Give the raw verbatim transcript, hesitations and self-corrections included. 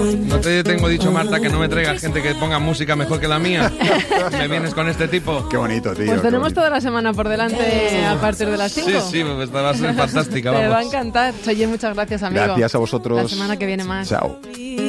No te tengo dicho, Marta, que no me traigas gente que ponga música mejor que la mía. Me vienes con este tipo. Qué bonito, tío. Pues tenemos bonito. toda la semana por delante a partir de las cinco. Sí, sí, pues va a ser fantástica, Te vamos. va a encantar. Oye, muchas gracias, amigo. Gracias a vosotros. La semana que viene más. Chao.